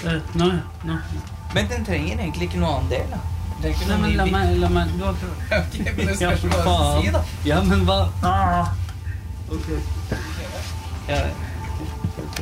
Nå. Men den trenger egentlig ikke noe annen del, da. Nei, men la meg du har prøvd. Ok, men det spørs hva jeg skal si, da. Ja, men hva? Ok. Ja,